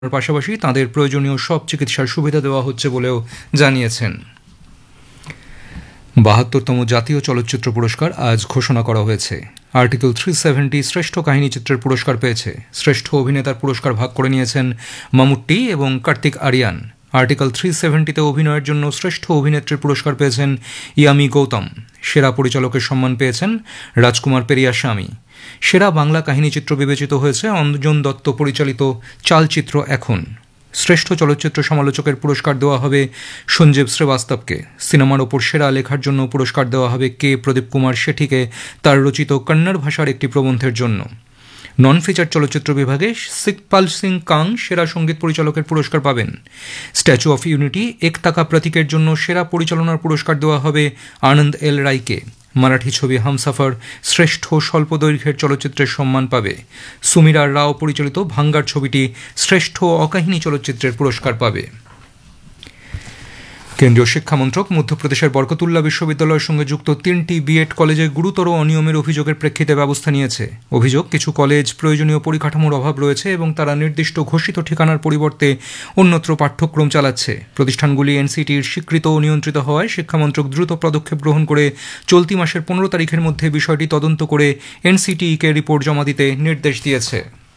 পাশাপাশি তাঁদের প্রয়োজনীয় সব চিকিৎসার সুবিধা দেওয়া হচ্ছে বলেও জানিয়েছেন। ৭২তম জাতীয় চলচ্চিত্র পুরস্কার আজ ঘোষণা করা হয়েছে। আর্টিকেল 370 শ্রেষ্ঠ কাহিনীচিত্রের পুরস্কার পেয়েছে। শ্রেষ্ঠ অভিনেতার পুরস্কার ভাগ করে নিয়েছেন মামুট্টি এবং কার্তিক আরিয়ান। আর্টিকেল 370-তে অভিনয়ের জন্য শ্রেষ্ঠ অভিনেত্রীর পুরস্কার পেয়েছেন ইয়ামি গৌতম। সেরা পরিচালকের সম্মান পেয়েছেন রাজকুমার পেরিয়াস্বামী। সেরা বাংলা কাহিনীচিত্র বিবেচিত হয়েছে অঞ্জন দত্ত পরিচালিত চালচিত্র এখন। শ্রেষ্ঠ চলচ্চিত্র সমালোচকের পুরস্কার দেওয়া হবে সঞ্জীব শ্রীবাস্তবকে। সিনেমার ওপর সেরা লেখার জন্য পুরস্কার দেওয়া হবে কে প্রদীপ কুমার শেঠিকে তার রচিত কন্নড় ভাষার একটি প্রবন্ধের জন্য। নন ফিচার চলচ্চিত্র বিভাগে শিকপাল সিং কাং সেরা সঙ্গীত পরিচালকের পুরস্কার পাবেন। স্ট্যাচু অফ ইউনিটি একতাকা প্রতীকের জন্য সেরা পরিচালনার পুরস্কার দেওয়া হবে আনন্দ এল রায়কে। মারাঠি ছবি হামসাফার শ্রেষ্ঠ স্বল্প দৈর্ঘ্যের চলচ্চিত্রের সম্মান পাবে। সুমিরা রাও পরিচালিত ভাঙ্গার ছবিটি শ্রেষ্ঠ অকাহিনী চলচ্চিত্রের পুরস্কার পাবে। কেন্দ্রীয় শিক্ষামন্ত্রক মধ্যপ্রদেশের বরকতুল্লাহ বিশ্ববিদ্যালয়ের সঙ্গে যুক্ত 3টি বিএড কলেজে গুরুতর অনিয়মের অভিযোগের প্রেক্ষিতে ব্যবস্থা নিয়েছে। অভিযোগ, কিছু কলেজ প্রয়োজনীয় পরিকাঠামোর অভাব রয়েছে এবং তারা নির্দিষ্ট ঘোষিত ঠিকানার পরিবর্তে অন্যত্র পাঠ্যক্রম চালাচ্ছে। প্রতিষ্ঠানগুলি এনসিটির স্বীকৃত ও নিয়ন্ত্রিত হওয়ায় শিক্ষামন্ত্রক দ্রুত পদক্ষেপ গ্রহণ করে চলতি মাসের 15 তারিখের মধ্যে বিষয়টি তদন্ত করে এনসিটিইকে রিপোর্ট জমা দিতে নির্দেশ দিয়েছে।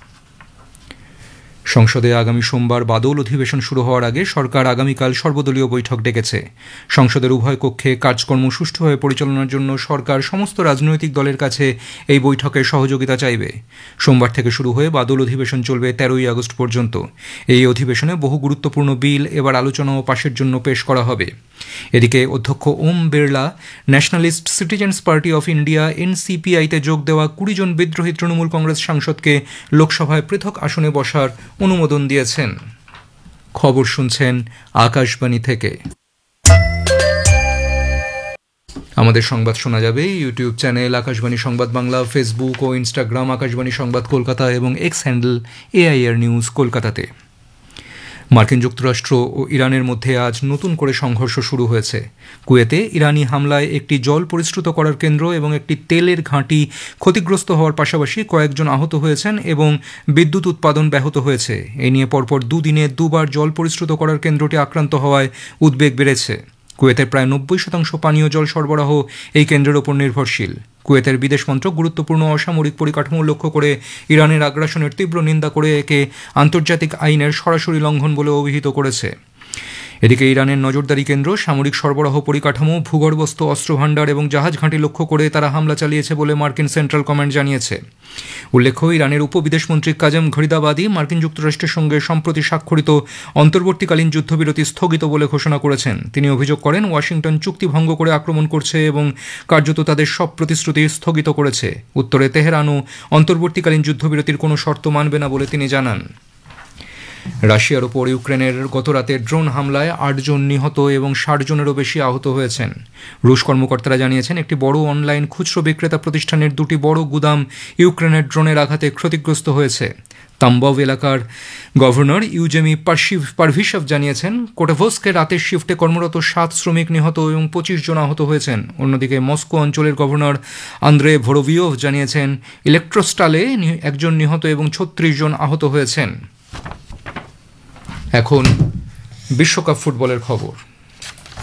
সংসদে আগামী সোমবার বাদল অধিবেশন শুরু হওয়ার আগে সরকার আগামীকাল সর্বদলীয় বৈঠক ডেকেছে। সংসদের উভয় কক্ষে কাজকর্ম সুষ্ঠুভাবে পরিচালনার জন্য সরকার সমস্ত রাজনৈতিক দলের কাছে এই বৈঠকে সহযোগিতা চাইবে। সোমবার থেকে শুরু হয়ে বাদল অধিবেশন চলবে 13ই আগস্ট পর্যন্ত। এই অধিবেশনে বহু গুরুত্বপূর্ণ বিল এবার আলোচনা ও পাশের জন্য পেশ করা হবে। এদিকে অধ্যক্ষ Om Birla nationalist citizens party of India এনসিপিআইতে যোগ দেওয়া 20 জন বিদ্রোহী তৃণমূল কংগ্রেস সাংসদকে লোকসভায় পৃথক আসনে বসার অনুমোদন দিয়েছেন। খবর শুনছেন আকাশবাণী থেকে। আমাদের সংবাদ শোনা যাবে ইউটিউব চ্যানেল আকাশবাণী সংবাদ বাংলা, ফেসবুক ও ইনস্টাগ্রাম আকাশবাণী সংবাদ কলকাতা এবং এক্স হ্যান্ডেল AIR নিউজ কলকাতাতে। মার্কিন যুক্তরাষ্ট্র ও ইরানের মধ্যে আজ নতুন করে সংঘর্ষ শুরু হয়েছে। কুয়েতে ইরানি হামলায় একটি জল পরিশ্রুত করার কেন্দ্র এবং একটি তেলের ঘাঁটি ক্ষতিগ্রস্ত হওয়ার পাশাপাশি কয়েকজন আহত হয়েছেন এবং বিদ্যুৎ উৎপাদন ব্যাহত হয়েছে। এই নিয়ে পরপর দুদিনে দুবার জল পরিশ্রুত করার কেন্দ্রটি আক্রান্ত হওয়ায় উদ্বেগ বেড়েছে। কুয়েতের প্রায় 90% পানীয় জল সরবরাহ এই কেন্দ্রের ওপর নির্ভরশীল। কুয়েতের বিদেশ মন্ত্রক গুরুত্বপূর্ণ অসামরিক পরিকাঠামো লক্ষ্য করে ইরানের আগ্রাসনের তীব্র নিন্দা করে একে আন্তর্জাতিক আইনের সরাসরি লঙ্ঘন বলে অভিহিত করেছে। এদিকে ইরানের নজরদারি কেন্দ্র, সামরিক সরবরাহ পরিকাঠামো, ভূগর্ভস্থ অস্ত্রভাণ্ডার এবং জাহাজ ঘাঁটি লক্ষ্য করে তারা হামলা চালিয়েছে বলে মার্কিন সেন্ট্রাল কমান্ড জানিয়েছে। উল্লেখ্য, ইরানের উপবিদেশমন্ত্রী কাজেম ঘরিদাবাদি মার্কিন যুক্তরাষ্ট্রের সঙ্গে সম্প্রতি স্বাক্ষরিত অন্তর্বর্তীকালীন যুদ্ধবিরতি স্থগিত বলে ঘোষণা করেছেন। তিনি অভিযোগ করেন ওয়াশিংটন চুক্তি ভঙ্গ করে আক্রমণ করছে এবং কার্যত তাদের সব প্রতিশ্রুতি স্থগিত করেছে। উত্তরে তেহরানও অন্তর্বর্তীকালীন যুদ্ধবিরতির কোনো শর্ত মানবে না বলে তিনি জানান। রাশিয়ার ওপর ইউক্রেনের গতরাতে ড্রোন হামলায় 8 জন নিহত এবং 60 জনেরও বেশি আহত হয়েছেন। রুশ কর্মকর্তারা জানিয়েছেন একটি বড় অনলাইন খুচরো বিক্রেতা প্রতিষ্ঠানের 2টি বড় গুদাম ইউক্রেনের ড্রোনের আঘাতে ক্ষতিগ্রস্ত হয়েছে। তাম্বভ এলাকার গভর্নর ইউজেমি পারভিশভ জানিয়েছেন কোটাভস্কে রাতের শিফটে কর্মরত 7 শ্রমিক নিহত এবং 25 জন আহত হয়েছেন। অন্যদিকে মস্কো অঞ্চলের গভর্নর আন্দ্রে ভোরোভিয়োভ জানিয়েছেন ইলেকট্রোস্টালে 1 জন নিহত এবং 36 জন আহত হয়েছেন। এখন বিশ্বকাপ ফুটবলের খবর।